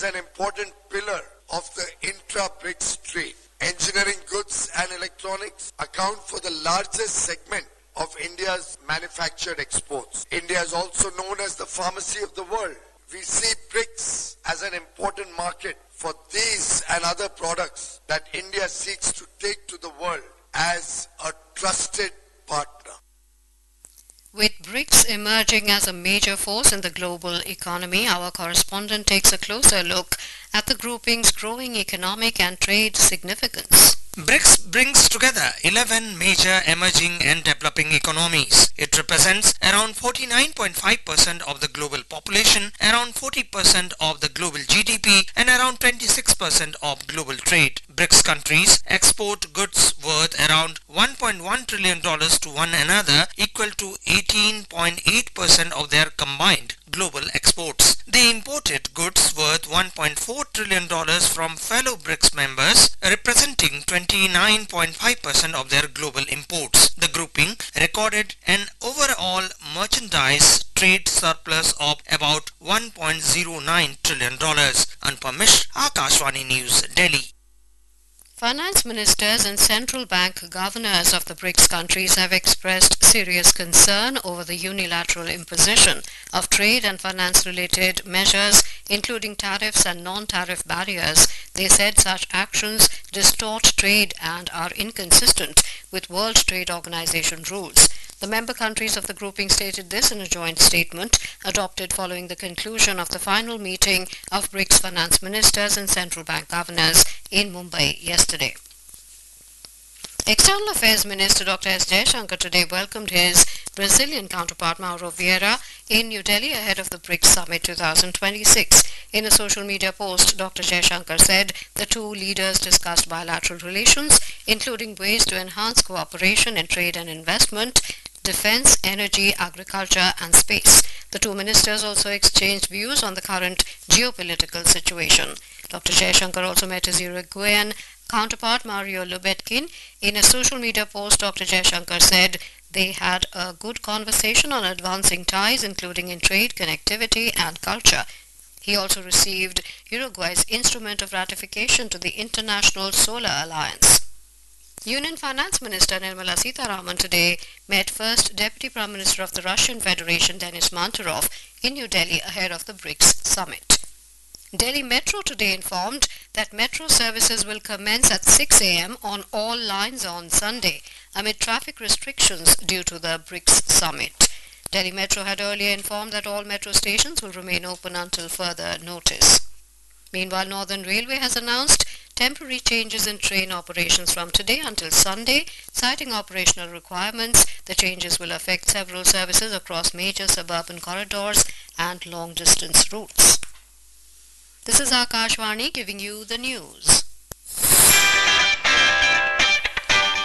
is an important pillar of the intra-BRICS trade. Engineering goods and electronics account for the largest segment of India's manufactured exports. India is also known as the pharmacy of the world. We see BRICS as an important market for these and other products that India seeks to take to the world as a trusted partner. With BRICS emerging as a major force in the global economy, our correspondent takes a closer look at the grouping's growing economic and trade significance. BRICS brings together 11 major emerging and developing economies. It represents around 49.5% of the global population, around 40% of the global GDP, and around 26% of global trade. BRICS countries export goods worth around $1.1 trillion to one another, equal to 18.8% of their combined global exports. They imported goods worth $1.4 trillion from fellow BRICS members, representing 29.5% of their global imports. The grouping recorded an overall merchandise trade surplus of about $1.09 trillion. Anupam Mishra, Akashvani News, Delhi. Finance ministers and central bank governors of the BRICS countries have expressed serious concern over the unilateral imposition of trade and finance-related measures, including tariffs and non-tariff barriers. They said such actions distort trade and are inconsistent with World Trade Organization rules. The member countries of the grouping stated this in a joint statement adopted following the conclusion of the final meeting of BRICS finance ministers and central bank governors in Mumbai yesterday. External Affairs Minister Dr. S. Jaishankar today welcomed his Brazilian counterpart Mauro Vieira in New Delhi ahead of the BRICS Summit 2026. In a social media post, Dr. Jaishankar said the two leaders discussed bilateral relations, including ways to enhance cooperation in trade and investment, defense, energy, agriculture and space. The two ministers also exchanged views on the current geopolitical situation. Dr. Jaishankar also met his Uruguayan counterpart Mario Lubetkin. In a social media post, Dr. Jaishankar said they had a good conversation on advancing ties, including in trade, connectivity and culture. He also received Uruguay's instrument of ratification to the International Solar Alliance. Union Finance Minister Nirmala Sitharaman today met First Deputy Prime Minister of the Russian Federation Denis Manturov in New Delhi ahead of the BRICS Summit. Delhi Metro today informed that metro services will commence at 6 a.m. on all lines on Sunday amid traffic restrictions due to the BRICS Summit. Delhi Metro had earlier informed that all metro stations will remain open until further notice. Meanwhile, Northern Railway has announced temporary changes in train operations from today until Sunday, citing operational requirements. The changes will affect several services across major suburban corridors and long-distance routes. This is Akashvani giving you the news.